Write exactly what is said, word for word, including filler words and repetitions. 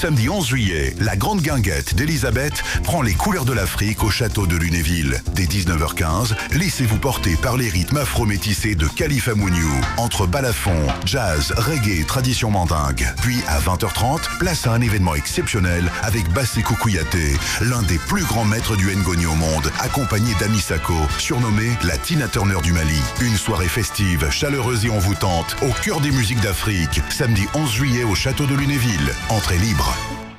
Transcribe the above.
Samedi onze juillet, la grande guinguette d'Elisabeth prend les couleurs de l'Afrique au château de Lunéville. Dès dix-neuf heures quinze, laissez-vous porter par les rythmes afro-métissés de Khalifa Mouniou. Entre balafon, jazz, reggae et tradition mandingue. Puis à vingt heures trente, place à un événement exceptionnel avec Bassekou Kouyaté, l'un des plus grands maîtres du Ngoni au monde, accompagné d'Ami Sako, surnommé la Tina Turner du Mali. Une soirée festive, chaleureuse et envoûtante, au cœur des musiques d'Afrique. Samedi onze juillet au château de Lunéville. Entrée libre.